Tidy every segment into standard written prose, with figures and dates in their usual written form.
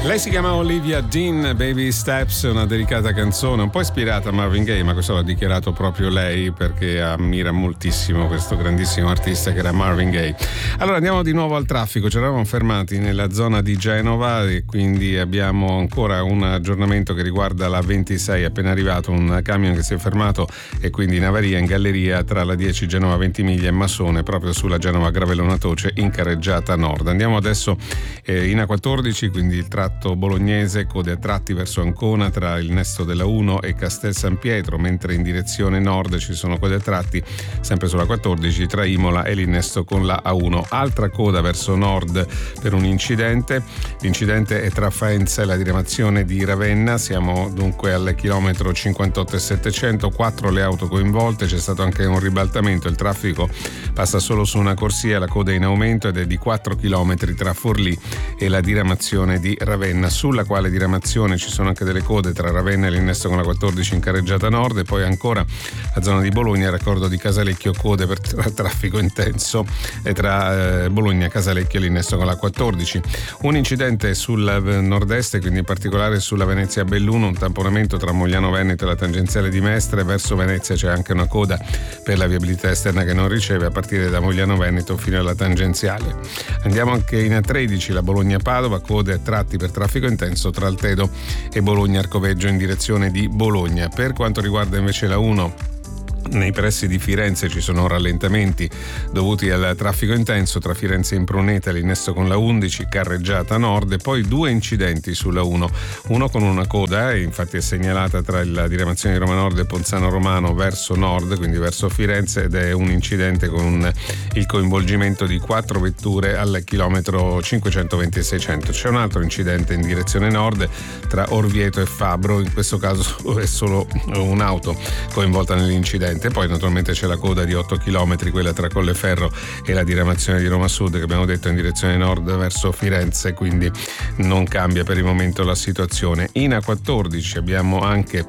Lei si chiama Olivia Dean, Baby Steps, una delicata canzone un po' ispirata a Marvin Gaye, ma questo l'ha dichiarato proprio lei perché ammira moltissimo questo grandissimo artista che era Marvin Gaye. Allora andiamo di nuovo al traffico, ci eravamo fermati nella zona di Genova e quindi abbiamo ancora un aggiornamento che riguarda la 26, è appena arrivato un camion che si è fermato e quindi in avaria in galleria tra la 10 Genova Ventimiglia e Massone, proprio sulla Genova Gravellona Toce in carreggiata nord. Andiamo adesso in A14, quindi il tratto bolognese, code a tratti verso Ancona tra il Nesto della 1 e Castel San Pietro, mentre in direzione nord ci sono code a tratti sempre sulla 14 tra Imola e l'Innesto con la A1. Altra coda verso nord per un incidente, l'incidente è tra Faenza e la diramazione di Ravenna, siamo dunque al chilometro 58 e 700, 4 le auto coinvolte, c'è stato anche un ribaltamento, il traffico passa solo su una corsia, la coda è in aumento ed è di 4 chilometri tra Forlì e la diramazione di Ravenna, sulla quale diramazione ci sono anche delle code tra Ravenna e l'Innesto con la 14 in carreggiata nord, e poi ancora la zona di Bologna, raccordo di Casalecchio, code per traffico intenso e tra Bologna, Casalecchio e l'Innesto con la 14. Un incidente sul nord-est, quindi in particolare sulla Venezia Belluno, un tamponamento tra Mogliano Veneto e la tangenziale di Mestre, verso Venezia c'è anche una coda per la viabilità esterna che non riceve a partire da Mogliano Veneto fino alla tangenziale. Andiamo anche in A13, la Bologna-Padova, code a tratti per traffico intenso tra Altedo e Bologna-Arcoveggio in direzione di Bologna. Per quanto riguarda invece la 1, nei pressi di Firenze ci sono rallentamenti dovuti al traffico intenso tra Firenze e Impruneta, l'Innesto con la 11, carreggiata nord, e poi 2 incidenti sulla 1, uno con una coda, infatti è segnalata tra la diramazione di Roma Nord e Ponzano Romano verso nord, quindi verso Firenze, ed è un incidente con il coinvolgimento di 4 vetture al chilometro 520-600. C'è un altro incidente in direzione nord tra Orvieto e Fabbro, in questo caso è solo un'auto coinvolta nell'incidente. Poi naturalmente c'è la coda di 8 km, quella tra Colleferro e la diramazione di Roma Sud, che abbiamo detto in direzione nord verso Firenze, quindi non cambia per il momento la situazione. In A14 abbiamo anche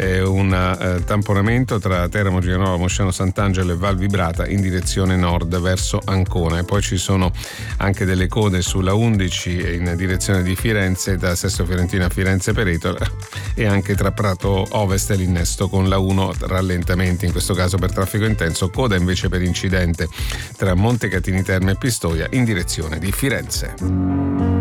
un tamponamento tra Teramo, Giganova, Mosciano Sant'Angelo e Val Vibrata in direzione nord verso Ancona, e poi ci sono anche delle code sulla 11 in direzione di Firenze da Sesto Fiorentino a Firenze Peretola, e anche tra Prato Ovest e l'Innesto con la 1, rallentamenti in questo caso per traffico intenso, coda invece per incidente tra Montecatini Terme e Pistoia in direzione di Firenze.